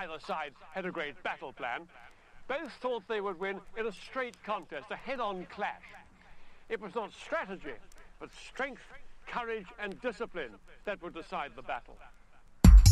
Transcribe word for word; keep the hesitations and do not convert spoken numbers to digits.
Neither side had a great battle plan. Both thought they would win in a straight contest, a head-on clash. It was not strategy, but strength, courage, and discipline that would decide the battle.